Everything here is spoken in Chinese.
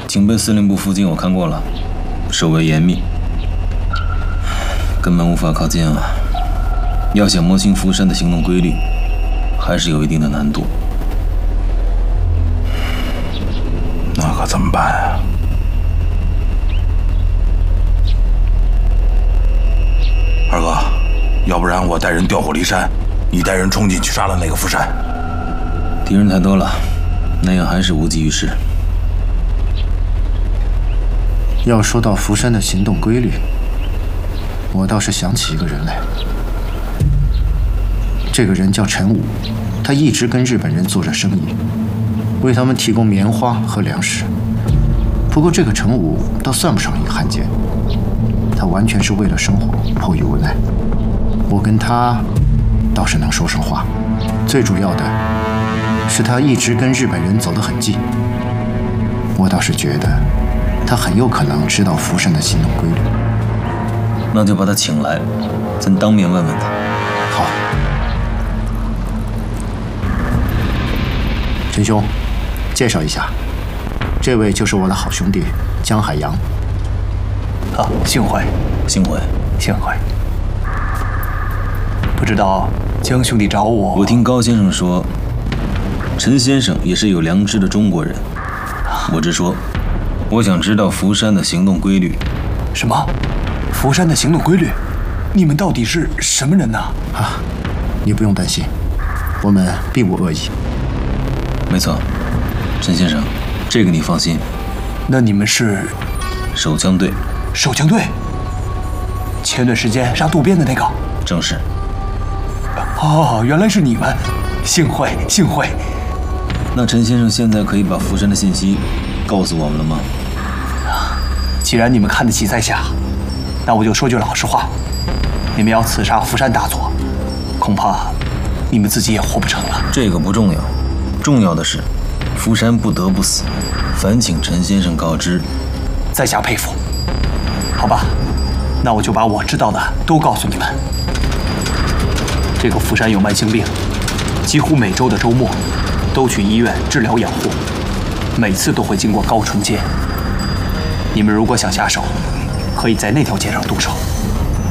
警备司令部附近我看过了，守卫严密，根本无法靠近啊。要想摸清福山的行动规律，还是有一定的难度。 那可怎么办啊？二哥，要不然我带人调虎离山，你带人冲进去杀了那个福山。 敌人太多了，那样还是无济于事。 要说到福山的行动规律，我倒是想起一个人来。这个人叫陈武，他一直跟日本人做着生意，为他们提供棉花和粮食。不过这个陈武倒算不上一个汉奸，他完全是为了生活，迫于无奈。我跟他倒是能说上话，最主要的是他一直跟日本人走得很近。我倒是觉得他很有可能知道福山的行动规律。 那就把他请来，咱当面问问他。 好，陈兄，介绍一下，这位就是我的好兄弟江海洋。 啊，幸会， 幸会， 幸会。不知道江兄弟找我， 我听高先生说，陈先生也是有良知的中国人。我直说，我想知道福山的行动规律。 什么？福山的行动规律？你们到底是什么人呢？ 啊，你不用担心，我们并无恶意。 没错，陈先生，这个你放心。 那你们是手枪队？ 手枪队？前段时间杀渡边的那个？ 正是。 哦，原来是你们，幸会幸会。 那陈先生现在可以把福山的信息告诉我们了吗？ 既然你们看得起在下，那我就说句老实话，你们要刺杀福山大佐，恐怕你们自己也活不成了。 这个不重要，重要的是福山不得不死，烦请陈先生告知。 在下佩服。好吧，那我就把我知道的都告诉你们。这个福山有慢性病，几乎每周的周末都去医院治疗养护，每次都会经过高淳街。你们如果想下手，可以在那条街上动手。